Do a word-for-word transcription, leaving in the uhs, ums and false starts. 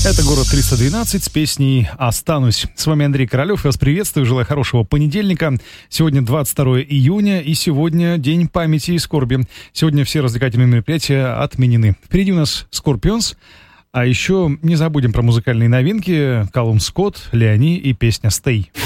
Это город триста двенадцать с песней «Останусь». С вами Андрей Королёв. Я вас приветствую. Желаю хорошего понедельника. Сегодня двадцать второе июня, и сегодня день памяти и скорби. Сегодня все развлекательные мероприятия отменены. Впереди у нас Скорпионс. А еще не забудем про музыкальные новинки. Калум Скотт, Леони и песня «Stay».